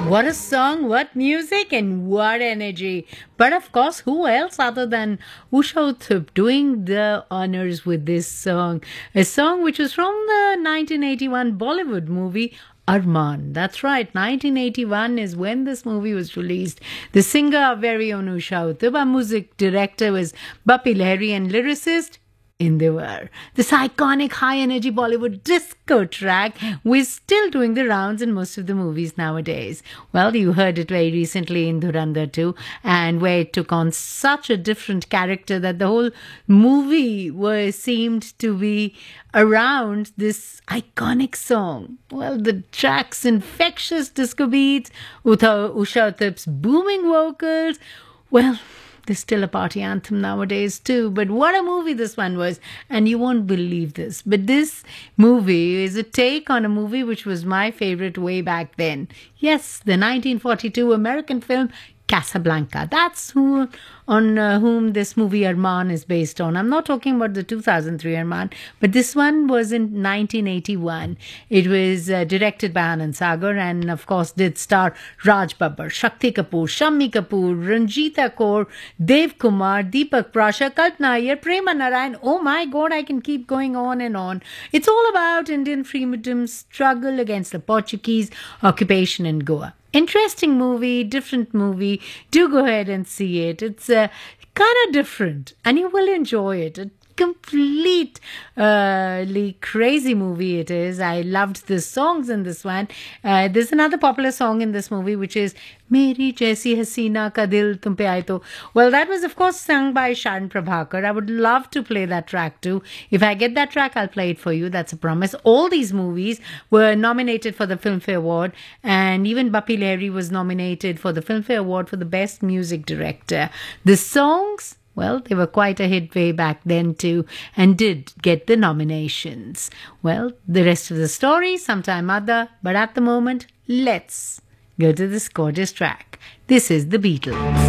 What a song, what music, and what energy. But of course, who else other than Usha Uthup doing the honors with this song? A song which was from the 1981 Bollywood movie Arman. That's right, 1981 is when this movie was released. The singer, our very own Usha Uthup, our music director was Bappi Lahiri, and lyricist Indivar. This iconic high-energy Bollywood disco track was still doing the rounds in most of the movies nowadays. Well, you heard it very recently in Dhurandhar 2, and where it took on such a different character that the whole movie seemed to be around this iconic song. Well, the track's infectious disco beats, Usha Uthup's booming vocals, well, there's still a party anthem nowadays too. But what a movie this one was. And you won't believe this, but this movie is a take on a movie which was my favorite way back then. Yes, the 1942 American film Casablanca. That's whom this movie Arman is based on. I'm not talking about the 2003 Arman, but this one was in 1981. It was directed by Anand Sagar and, of course, did star Raj Babbar, Shakti Kapoor, Shammi Kapoor, Ranjita Kaur, Dev Kumar, Deepak Prasha, Kalpana Iyer, Prema Narayan. Oh my God, I can keep going on and on. It's all about Indian freedom's struggle against the Portuguese occupation in Goa. Interesting movie, different movie. Do go ahead and see it. It's kind of different and you will enjoy it. A completely crazy movie it is. I loved the songs in this one. There's another popular song in this movie which is Meri Jaisi Hasina Ka Dil Tum Pe Aaye To. Well, that was of course sung by Sharan Prabhakar. I would love to play that track too. If I get that track, I'll play it for you. That's a promise. All these movies were nominated for the Filmfare Award, and even Bappi Lahiri was nominated for the Filmfare Award for the Best Music Director. The songs, well, they were quite a hit way back then too, and did get the nominations. Well, the rest of the story sometime other, but at the moment, let's go to this gorgeous track. This is The Beatles.